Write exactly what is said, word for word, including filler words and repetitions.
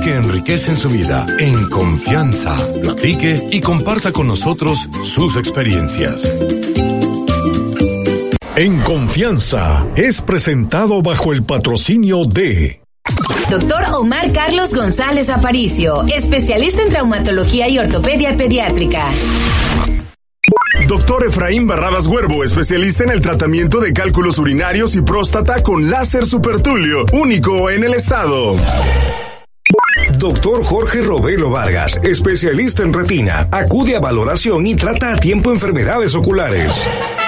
que enriquecen su vida. En confianza, platique y comparta con nosotros sus experiencias. En Confianza es presentado bajo el patrocinio de Doctor Omar Carlos González Aparicio, especialista en traumatología y ortopedia pediátrica. Doctor Efraín Barradas Huervo, especialista en el tratamiento de cálculos urinarios y próstata con láser supertulio, único en el estado. Doctor Jorge Robelo Vargas, especialista en retina, acude a valoración y trata a tiempo enfermedades oculares.